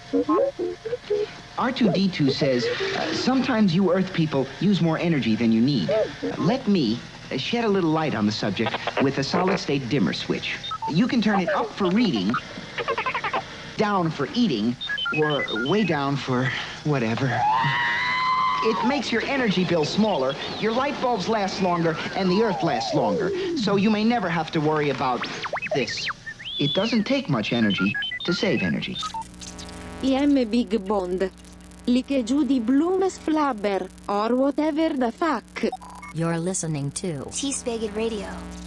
R2D2 says, sometimes you Earth people use more energy than you need. Let me shed a little light on the subject with a solid-state dimmer switch. You can turn it up for reading, down for eating, or way down for whatever. It makes your energy bill smaller, your light bulbs last longer, and the Earth lasts longer. So you may never have to worry about this. It doesn't take much energy to save energy. IM Big Bond. Like Judy Blumes Flabber, or whatever the fuck. You're listening to T-Spigot Radio.